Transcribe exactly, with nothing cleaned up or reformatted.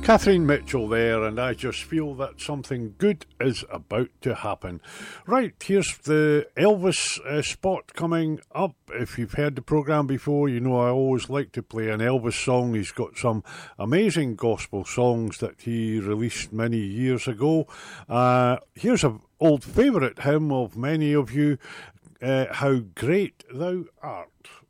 Catherine Mitchell there, and I just feel that something good is about to happen. Right, here's the Elvis uh, spot coming up. If you've heard the programme before, you know I always like to play an Elvis song. He's got some amazing gospel songs that he released many years ago. Uh, here's an old favourite hymn of many of you, uh, How Great Thou Art.